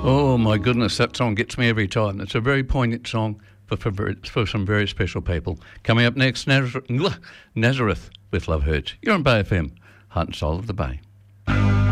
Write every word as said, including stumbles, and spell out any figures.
Oh my goodness, that song gets me every time. It's a very poignant song for, for, for some very special people. Coming up next, Nazareth, Nazareth with Love Hurts. You're on Bay F M, heart and soul of the Bay.